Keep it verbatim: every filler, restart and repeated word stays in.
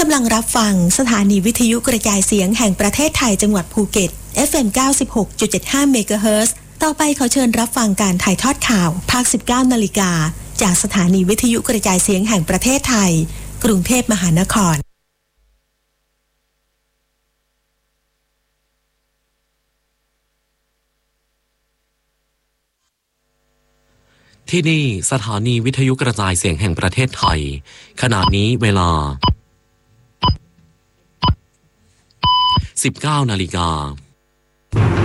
ำลังรับฟังสถานีวิทยุกระจายเสียงแห่งประเทศไทยจังหวัดภูเก็ต เอฟ เอ็ม เก้าสิบหกจุดเจ็ดห้า เมกะเฮิรตซ์ต่อไปขอเชิญรับฟังการถ่ายทอดข่าวภาค สิบเก้า นาฬิกาจากสถานีวิทยุกระจายเสียงแห่งประเทศไทยกรุงเทพมหานครที่นี่สถานีวิทยุกระจายเสียงแห่งประเทศไทยขณะนี้เวลา สิบเก้า นาฬิกา